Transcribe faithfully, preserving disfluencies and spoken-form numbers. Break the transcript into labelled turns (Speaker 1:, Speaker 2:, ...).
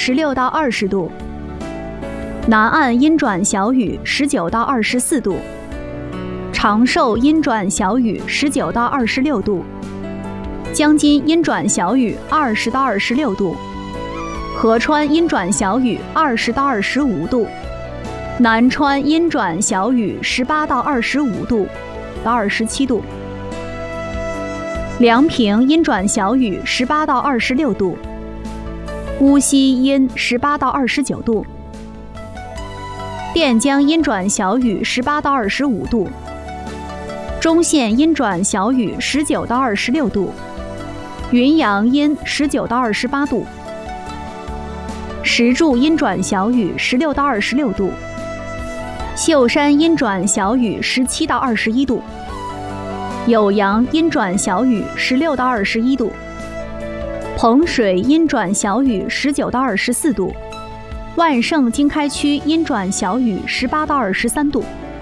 Speaker 1: 十六到二十度；南岸阴转小雨，十九到二十四度；长寿阴转小雨，十九到二十六度；江津阴转小雨，二十到二十六度；合川阴转小雨，二十到二十五度；南川阴转小雨，十八到二十五度到二十七度；梁平阴转小雨，十八到二十六度；乌溪阴十八到二十九度；垫江阴转小雨，十八到二十五度；中线阴转小雨，十九到二十六度；云阳阴十九到二十八度；石柱阴转小雨，十六到二十六度；秀山阴转小雨，十七到二十一度；酉阳阴转小雨，十六到二十一度；彭水阴转小雨，十九到二十四度；万盛经开区阴转小雨，十八到二十三度。